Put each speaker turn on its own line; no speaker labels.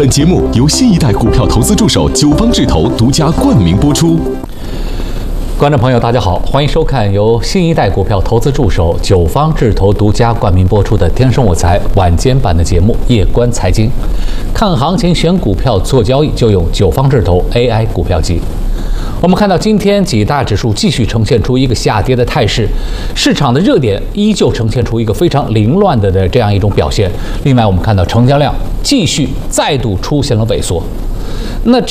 本节目由新一代股票投资助手九方智投独家冠名播出。
观众朋友，大家好，欢迎收看由新一代股票投资助手九方智投独家冠名播出的《天生我材》晚间版的节目《夜观财经》。看行情、选股票、做交易，就用九方智投 AI 股票机。我们看到今天几大指数继续呈现出一个下跌的态势，市场的热点依旧呈现出一个非常凌乱的这样一种表现。另外，我们看到成交量再度出现了萎缩。那